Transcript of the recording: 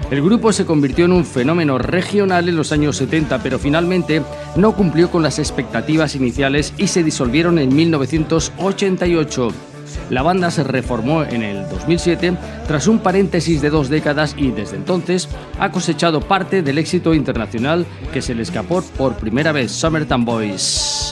El grupo se convirtió en un fenómeno regional en los años 70, pero finalmente no cumplió con las expectativas iniciales y se disolvieron en 1988. La banda se reformó en el 2007 tras un paréntesis de 2 décadas y desde entonces ha cosechado parte del éxito internacional que se le escapó por primera vez, Summertime Boys.